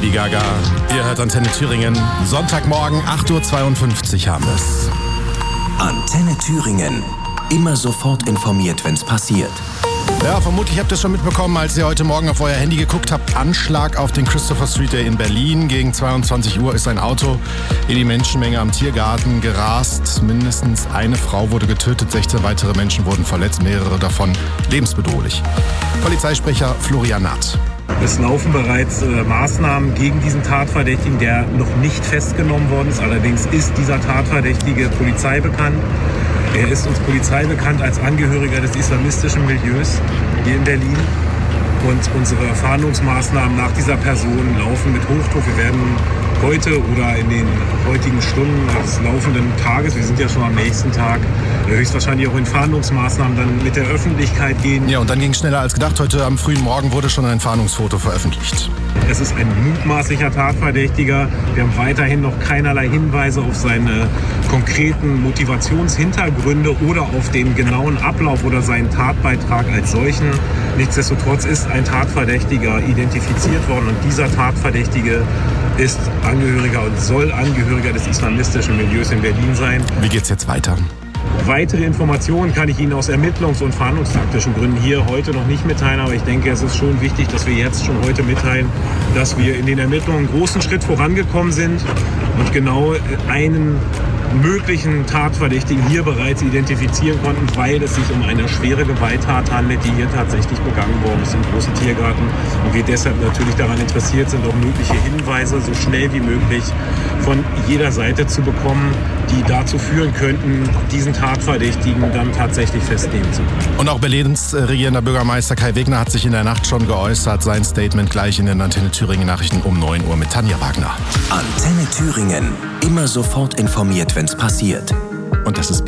Lady Gaga. Ihr hört Antenne Thüringen. Sonntagmorgen, 8.52 Uhr haben wir es. Antenne Thüringen. Immer sofort informiert, wenn's passiert. Ja, vermutlich habt ihr es schon mitbekommen, als ihr heute Morgen auf euer Handy geguckt habt. Anschlag auf den Christopher Street Day in Berlin. Gegen 22 Uhr ist ein Auto in die Menschenmenge am Tiergarten gerast. Mindestens eine Frau wurde getötet, 16 weitere Menschen wurden verletzt, mehrere davon lebensbedrohlich. Polizeisprecher Florian Naht. Es laufen bereits Maßnahmen gegen diesen Tatverdächtigen, der noch nicht festgenommen worden ist. Allerdings ist dieser Tatverdächtige Polizei bekannt. Er ist uns Polizei bekannt als Angehöriger des islamistischen Milieus hier in Berlin. Und unsere Fahndungsmaßnahmen nach dieser Person laufen mit Hochdruck. Wir werden heute oder in den heutigen Stunden des laufenden Tages, wir sind ja schon am nächsten Tag, höchstwahrscheinlich auch in Fahndungsmaßnahmen dann mit der Öffentlichkeit gehen. Ja, und dann ging es schneller als gedacht. Heute am frühen Morgen wurde schon ein Fahndungsfoto veröffentlicht. Es ist ein mutmaßlicher Tatverdächtiger. Wir haben weiterhin noch keinerlei Hinweise auf seine konkreten Motivationshintergründe oder auf den genauen Ablauf oder seinen Tatbeitrag als solchen. Nichtsdestotrotz ist ein Tatverdächtiger identifiziert worden und dieser Tatverdächtige ist Angehöriger und soll Angehöriger des islamistischen Milieus in Berlin sein. Wie geht's jetzt weiter? Weitere Informationen kann ich Ihnen aus ermittlungs- und fahndungstaktischen Gründen hier heute noch nicht mitteilen, aber ich denke, es ist schon wichtig, dass wir jetzt schon heute mitteilen, dass wir in den Ermittlungen einen großen Schritt vorangekommen sind und genau einen möglichen Tatverdächtigen hier bereits identifizieren konnten, weil es sich um eine schwere Gewalttat handelt, die hier tatsächlich begangen worden ist im großen Tiergarten und wir deshalb natürlich daran interessiert sind, auch mögliche Hinweise so schnell wie möglich von jeder Seite zu bekommen, die dazu führen könnten, diesen Tatverdächtigen dann tatsächlich festnehmen zu können. Und auch Berlins regierender Bürgermeister Kai Wegner hat sich in der Nacht schon geäußert. Sein Statement gleich in den Antenne Thüringen Nachrichten um 9 Uhr mit Tanja Wagner. Antenne Thüringen. Immer sofort informiert, wenn's passiert. Und das ist